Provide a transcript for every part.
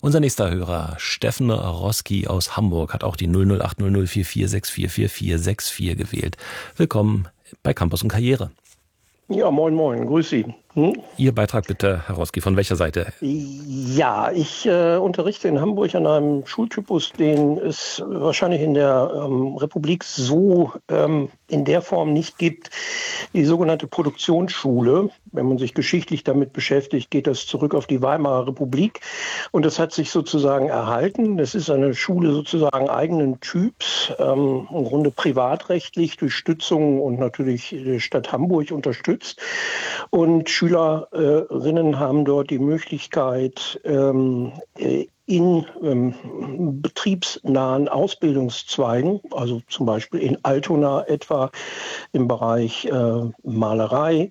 Unser nächster Hörer, Steffen Roski aus Hamburg, hat auch die 008 0044 644464 gewählt. Willkommen bei Campus und Karriere. Ja, moin, moin, grüß Sie. Ihr Beitrag bitte, Herr Roski, von welcher Seite? Ja, ich unterrichte in Hamburg an einem Schultypus, den es wahrscheinlich in der Republik so in der Form nicht gibt, die sogenannte Produktionsschule. Wenn man sich geschichtlich damit beschäftigt, geht das zurück auf die Weimarer Republik und das hat sich sozusagen erhalten. Das ist eine Schule sozusagen eigenen Typs, im Grunde privatrechtlich durch Stützung und natürlich die Stadt Hamburg unterstützt. Und Schülerinnen haben dort die Möglichkeit, in betriebsnahen Ausbildungszweigen, also zum Beispiel in Altona etwa im Bereich Malerei,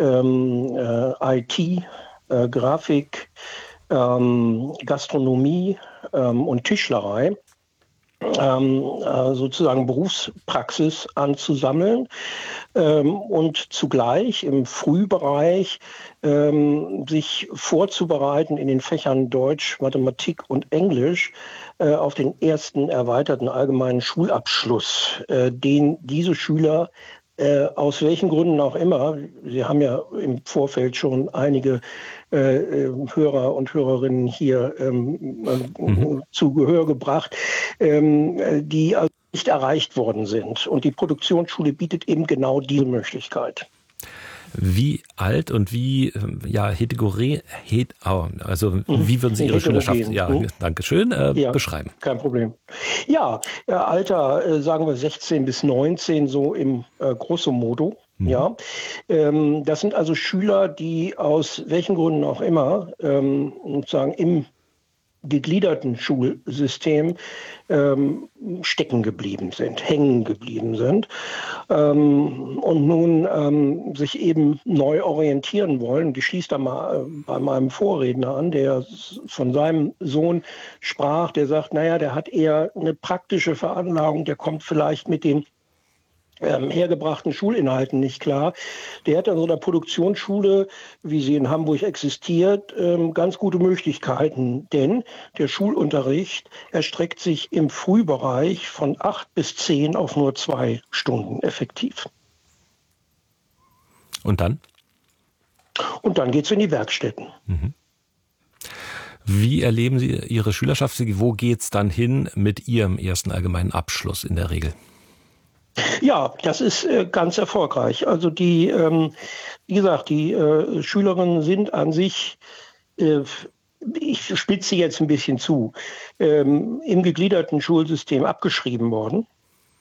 IT, Grafik, Gastronomie und Tischlerei, sozusagen Berufspraxis anzusammeln und zugleich im Frühbereich sich vorzubereiten in den Fächern Deutsch, Mathematik und Englisch auf den ersten erweiterten allgemeinen Schulabschluss, den diese Schüler aus welchen Gründen auch immer, Sie haben ja im Vorfeld schon einige Hörer und Hörerinnen hier zu Gehör gebracht, die also nicht erreicht worden sind. Und die Produktionsschule bietet eben genau diese Möglichkeit. Wie alt und wie wie würden Sie Ihre Schülerschaft beschreiben? Kein Problem. Ja, Alter, sagen wir 16 bis 19, so im grosso modo. Ja, das sind also Schüler, die aus welchen Gründen auch immer sozusagen im gegliederten Schulsystem stecken geblieben sind, hängen geblieben sind und nun sich eben neu orientieren wollen. Ich schließe da mal bei meinem Vorredner an, der von seinem Sohn sprach, der sagt, naja, der hat eher eine praktische Veranlagung, der kommt vielleicht mit den hergebrachten Schulinhalten nicht klar. Der hat an so einer Produktionsschule, wie sie in Hamburg existiert, ganz gute Möglichkeiten, denn der Schulunterricht erstreckt sich im Frühbereich von 8 bis 10 auf nur 2 Stunden effektiv. Und dann? Und dann geht es in die Werkstätten. Mhm. Wie erleben Sie Ihre Schülerschaft? Wo geht es dann hin mit Ihrem ersten allgemeinen Abschluss in der Regel? Ja, das ist ganz erfolgreich. Also wie gesagt, die Schülerinnen sind an sich, ich spitze jetzt ein bisschen zu, im gegliederten Schulsystem abgeschrieben worden,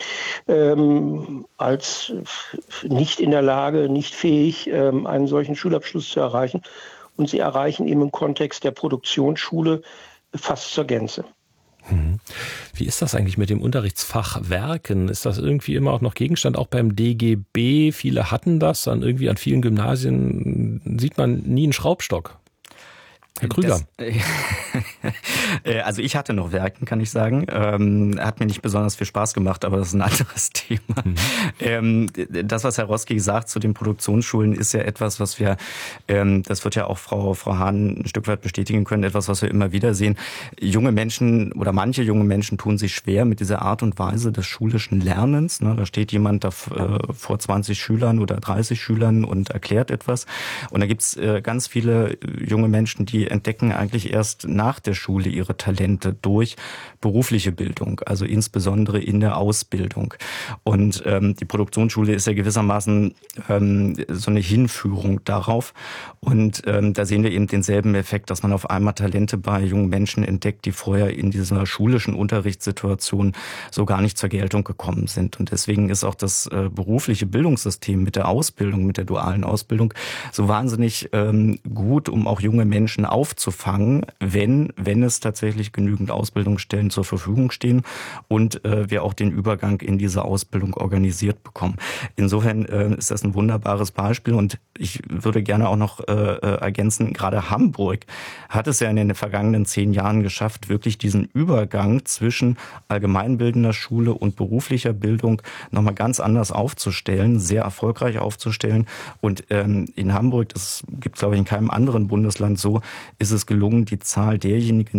als nicht in der Lage, nicht fähig, einen solchen Schulabschluss zu erreichen. Und sie erreichen eben im Kontext der Produktionsschule fast zur Gänze. Wie ist das eigentlich mit dem Unterrichtsfach Werken? Ist das irgendwie immer auch noch Gegenstand, auch beim DGB? Viele hatten das, dann irgendwie an vielen Gymnasien sieht man nie einen Schraubstock. Herr Krüger. Also ich hatte noch Werken, kann ich sagen. Hat mir nicht besonders viel Spaß gemacht, aber das ist ein anderes Thema. Das, was Herr Roski sagt zu den Produktionsschulen, ist ja etwas, was wir, das wird ja auch Frau Hahn ein Stück weit bestätigen können, etwas, was wir immer wieder sehen. Junge Menschen oder manche junge Menschen tun sich schwer mit dieser Art und Weise des schulischen Lernens. Da steht jemand da vor 20 Schülern oder 30 Schülern und erklärt etwas. Und da gibt's ganz viele junge Menschen, die entdecken eigentlich erst nach der Schule ihre Talente durch berufliche Bildung, also insbesondere in der Ausbildung. Und die Produktionsschule ist ja gewissermaßen so eine Hinführung darauf. Und da sehen wir eben denselben Effekt, dass man auf einmal Talente bei jungen Menschen entdeckt, die vorher in dieser schulischen Unterrichtssituation so gar nicht zur Geltung gekommen sind. Und deswegen ist auch das berufliche Bildungssystem mit der Ausbildung, mit der dualen Ausbildung so wahnsinnig gut, um auch junge Menschen aufzufangen, wenn es tatsächlich genügend Ausbildungsstellen zur Verfügung stehen und wir auch den Übergang in diese Ausbildung organisiert bekommen. Insofern ist das ein wunderbares Beispiel und ich würde gerne auch noch ergänzen, gerade Hamburg hat es ja in den vergangenen 10 Jahren geschafft, wirklich diesen Übergang zwischen allgemeinbildender Schule und beruflicher Bildung nochmal ganz anders aufzustellen, sehr erfolgreich aufzustellen. Und in Hamburg, das gibt es glaube ich in keinem anderen Bundesland so, ist es gelungen, die Zahl derjenigen,